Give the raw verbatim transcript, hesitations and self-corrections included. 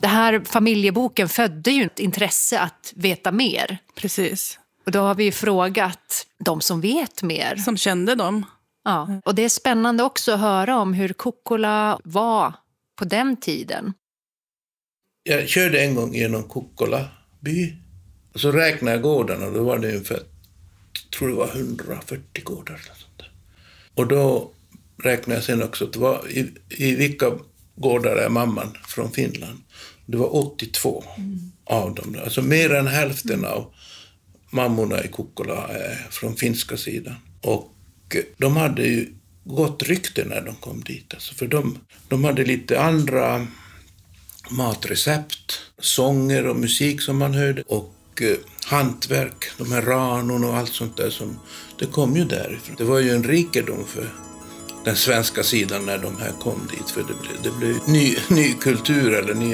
Det här familjeboken födde ju ett intresse att veta mer. Precis. Och då har vi ju frågat de som vet mer. Som kände dem. Ja, och det är spännande också att höra om hur Kokkola var på den tiden. Jag körde en gång genom Kokkola by. Och så räknade jag gårdarna och då var det ungefär, jag tror det var hundrafyrtio gårdar. Eller sånt där. Och då räknade jag sen också att det var i, i vilka gårdar är mamman från Finland. Det var åttiotvå mm. av dem. Alltså mer än hälften mm. av mammorna i Kokkola är från finska sidan. Och de hade ju gott rykte när de kom dit. Alltså för de, de hade lite andra matrecept, sånger och musik som man hörde. Och eh, hantverk, de här ranon och allt sånt där som det kom ju därifrån. Det var ju en rikedom för den svenska sidan när de här kom dit. För det blev, det blev ny, ny kultur eller nya